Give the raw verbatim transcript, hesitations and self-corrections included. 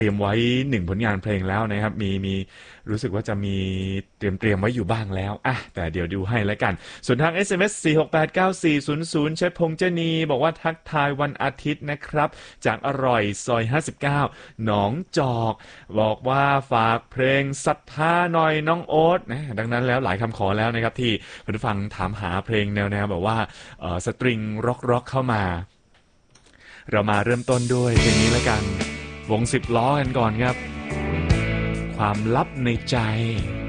เตรียมไว้หนึ่งผลงานเพลงแล้วนะครับมีมีรู้สึกว่าจะมีเตรียมเตรียมไว้อยู่บ้างแล้วอ่ะแต่เดี๋ยวดูให้แล้วกันส่วนทาง เอส เอ็ม เอส สี่ หก แปด เก้า สี่ ศูนย์ ศูนย์ เชฟพงษ์เจนีบอกว่าทักทายวันอาทิตย์นะครับจากอร่อยซอยห้าสิบเก้าหนองจอกบอกว่าฝากเพลงศรัทธาหน่อยน้องโอ๊ตนะดังนั้นแล้วหลายคำขอแล้วนะครับที่ผู้ฟังถามหาเพลงแนวๆแบบว่าเอ่อสตริงร็อกร็อกเข้ามาเรามาเริ่มต้นด้วยเพลงนี้แล้วกันวงสิบล้อกันก่อนครับความลับในใจ